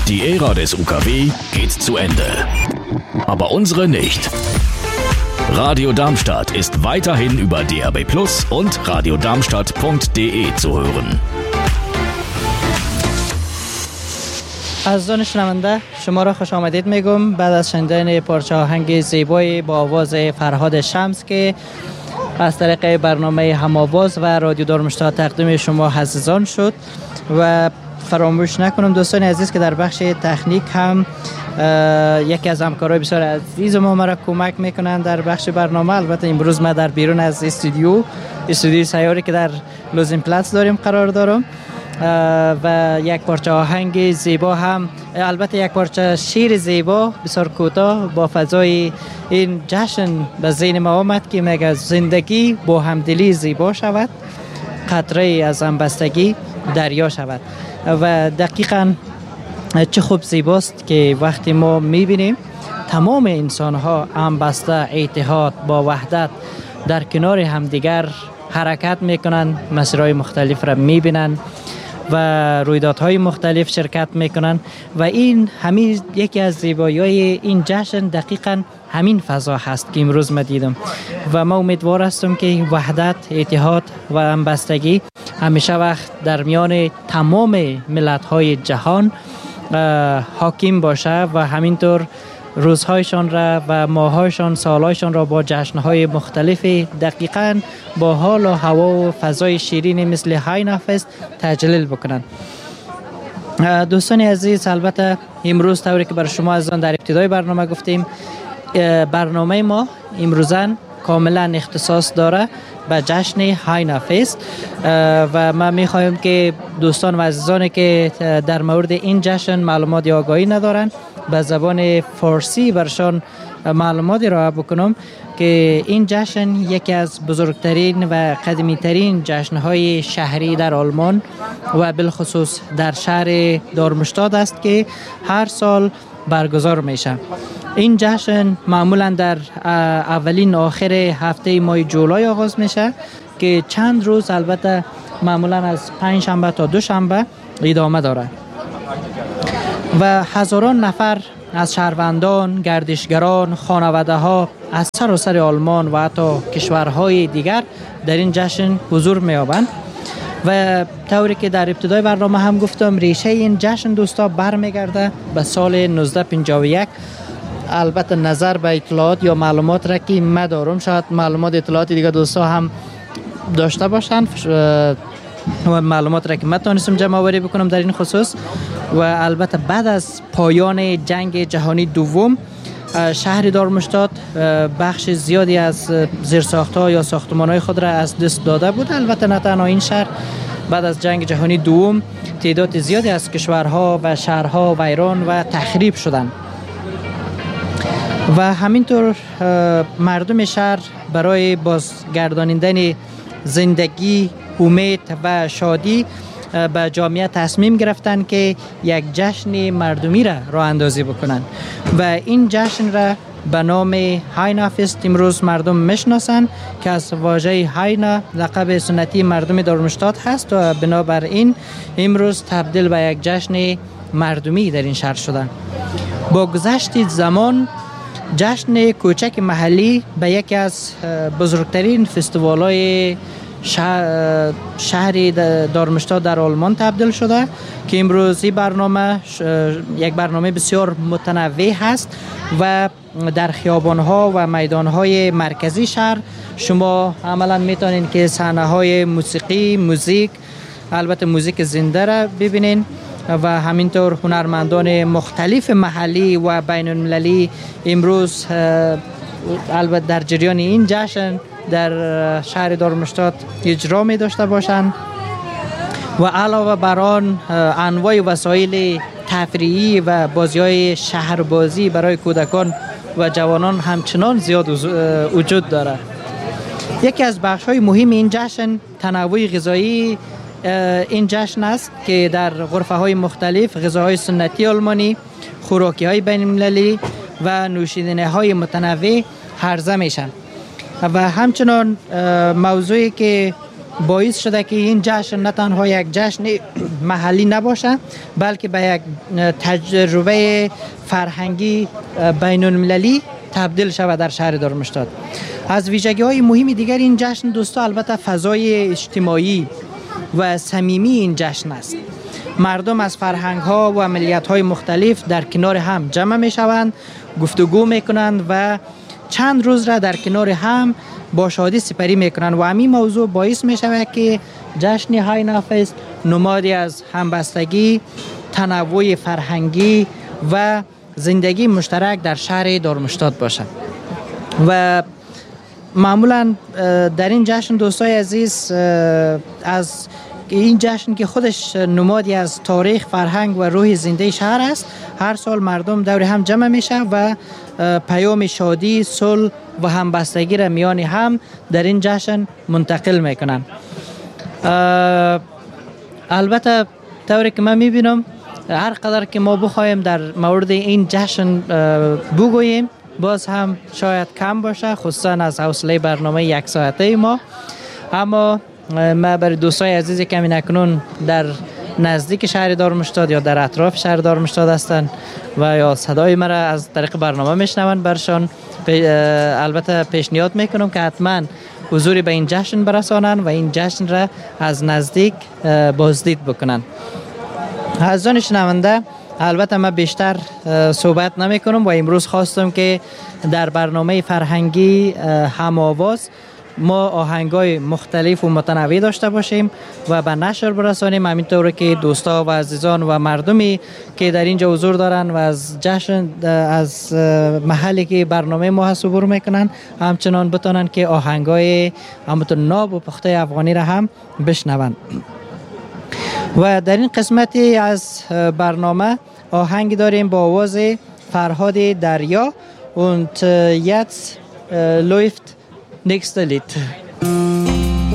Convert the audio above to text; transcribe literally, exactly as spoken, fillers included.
Die Ära des U K W geht zu Ende. Aber unsere nicht. Radio Darmstadt ist weiterhin über D A B Plus und radiodarmstadt punkt de zu hören. عزیزان شنونده شما را خوش آمدید میگم بعد از شنیدن پارچه آهنگ زیبای با آواز فرهاد شمس که از طریق برنامه هم‌آواز و رادیو دارمشتاد تقدیم شما عزیزان شد. و فراموش نکنم دوستان عزیز که در بخش تکنیک هم یکی از همکارای بسیار عزیز ما مرا کمک میکنند در بخش برنامه. البته امروز ما در بیرون از استودیو استودیو سیاری که در لوزین پلاس داریم قرار دارم و یک پارچه آهنگ زیبا هم، البته یک پارچه شعر زیبا بسیار کوتاه با فضای این جشن به ذهن ما آمد که میگه زندگی با همدلی زیبا شود، قطره از همبستگی دریا شود. و دقیقاً چه خوب زیباست که وقتی ما میبینیم تمام انسان ها همبسته، اتحاد با وحدت در کنار همدیگر حرکت میکنن، مسیرهای مختلف را میبینن و رویدادهای مختلف شرکت میکنن و این همین یکی از زیبایی‌های این جشن دقیقاً همین فضا هست که امروز ما دیدم و ما امیدوار هستم که وحدت، اتحاد و همبستگی همیشه وقت در میان تمام ملت‌های جهان حاکم باشه و همینطور روزهایشان را و ماهایشان، سالهایشان را با جشنهای مختلف دقیقاً با حال و هوا و فضای شیرین مثل هاینا فست تجلیل بکنند. دوستان عزیز، البته امروز طوری که برای شما عزیزان در ابتدای برنامه گفتیم، برنامه ما امروزن کاملا اختصاص داره به جشن هاینا فست و ما میخوایم که دوستان و عزیزانی که در مورد این جشن معلومات یا آگاهی ندارن به زبان فارسی برشان معلومات ارائه بکنم که این جشن یکی از بزرگترین و قدیمی ترین جشنهای شهری در آلمان و بالخصوص در شهر دارمشتاد است که هر سال برگزار میشه. این جشن معمولا در اولین آخر هفته ماه جولای آغاز میشه که چند روز البته معمولا از پنج شنبه تا دو شنبه ادامه داره و هزاران نفر از شهروندان، گردشگران، خانواده ها از سراسر آلمان و حتی کشورهای دیگر در این جشن حضور می‌یابند و طوری که در ابتدای برنامه هم گفتم ریشه این جشن دوستا برمیگرده به سال نوزده پنجاه و یک. البته نظر به اطلاعات یا معلومات را که من دارم، شاید معلومات اطلاعات دیگه دوستا هم داشته باشن و معلومات را که من تونستم جمع آوری بکنم در این خصوص. و البته بعد از پایان جنگ جهانی دوم شهر دارمشتاد بخش زیادی از زیرساخت‌ها یا ساختمان‌های خود را از دست داده بود. البته نه تنها این شهر، بعد از جنگ جهانی دوم تعداد زیادی از کشورها و شهرها ویران و تخریب شدند و همینطور مردم شهر برای بازگردانیدن زندگی، امید و شادی به جامعه تصمیم گرفتن که یک جشن مردمی را راه اندازی بکنن و این جشن را به نام هاینا فست امروز مردم میشناسن که از واژه هاینا لقب سنتی مردم دارمشتاد هست و بنابراین امروز تبدیل به یک جشن مردمی در این شهر شدن. با گذشت زمان جشن کوچک محلی به یکی از بزرگترین فستیوال‌های شهر, شهر دارمشتاد در آلمان تبدیل شده که امروز این برنامه یک برنامه بسیار متنوع هست و در خیابان‌ها و میدان‌های مرکزی شهر شما عملاً میتونین که صحنه‌های موسیقی، موزیک، البته موزیک زنده را ببینین و همینطور هنرمندان مختلف محلی و بین المللی امروز البته در جریان این جشن در شهر دارمشتاد اجرا می داشته باشند و علاوه بر آن انواع وسایل تفریحی و بازی‌های شهربازی برای کودکان و جوانان همچنان زیاد وجود دارد. یکی از بخش‌های مهم این جشن تنوع غذایی این جشن است که در غرفه‌های مختلف غذاهای سنتی آلمانی، خوراکی‌های بین‌المللی و نوشیدنی‌های متنوع عرضه میشن و همچنان موضوعی که باعث شده که این جشن نه تنها یک جشن محلی نباشه بلکه به یک تجربه فرهنگی بین المللی تبدیل شود در شهر دارمشتاد. از ویژگی های مهم دیگر این جشن دوستا البته فضای اجتماعی و صمیمی این جشن است. مردم از فرهنگ ها و ملیت های مختلف در کنار هم جمع می شوند، گفتگو می کنند و چند روز را در کنار هم با شادی سپری می کنند و همین موضوع باعث می شود که جشن های نافذ نمادی از همبستگی، تنوع فرهنگی و زندگی مشترک در شهر دارمشتاد باشد. و معمولا در این جشن دوستای عزیز از این جشن که خودش نمادی از تاریخ، فرهنگ و روح زنده شهر است، هر سال مردم دور هم جمع میشه و پیام شادی، صلح و همبستگی را میان هم در این جشن منتقل میکنن. البته طوری که من میبینم هر قدر که ما بخوایم در مورد این جشن بگوییم باز هم شاید کم باشه، خصوصا از حوصله برنامه یک ساعته ما. اما ما برای دوستای عزیزی که همین اکنون در نزدیک شهر دارمشتاد یا در اطراف شهر دارمشتاد هستند و یا صدای مرا از طریق برنامه میشنوند، برشان البته پیشنهاد میکنم که حتما حضوری به این جشن برسانند و این جشن را از نزدیک بازدید بکنند. عزیزان شنونده، البته من بیشتر صحبت نمی کنم و امروز خواستم که در برنامه فرهنگی هم‌آواز ما آهنگای مختلف و متنوع داشته باشیم و به نشر برسانیم، همینطور که دوستا و عزیزان و مردمی که در اینجا حضور دارن و از جشن از محلی که برنامه ما هست عبور میکنن همچنان بتونن که آهنگای همونطور ناب و پخته افغانی را هم بشنون. و در این قسمتی از برنامه آهنگ داریم با آواز فرهاد دریا und jetzt läuft nächste Lied.